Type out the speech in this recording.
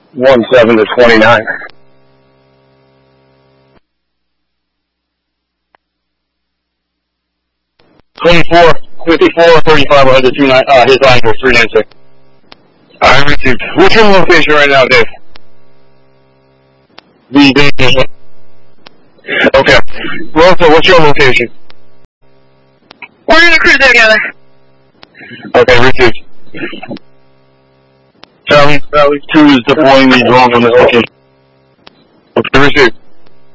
17 to 29. $24, $54, $35, 129, his line was 396. I received. What's your location right now, Dave? Okay. Rosa, what's your location? We're in a cruiser together. Okay, received. Charlie 2 is deploying the drone on this location. Okay, received.